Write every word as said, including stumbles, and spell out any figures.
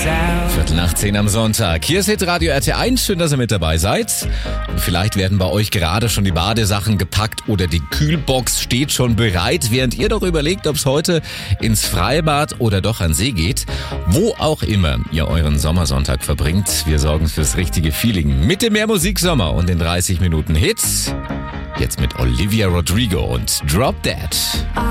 Viertel nach zehn am Sonntag. Hier ist Hitradio R T eins. Schön, dass ihr mit dabei seid. Und vielleicht werden bei euch gerade schon die Badesachen gepackt oder die Kühlbox steht schon bereit, während ihr doch überlegt, ob es heute ins Freibad oder doch an See geht. Wo auch immer ihr euren Sommersonntag verbringt, wir sorgen fürs richtige Feeling mit dem Mehrmusik-Sommer und den dreißig Minuten Hits. Jetzt mit Olivia Rodrigo und Drop Dead.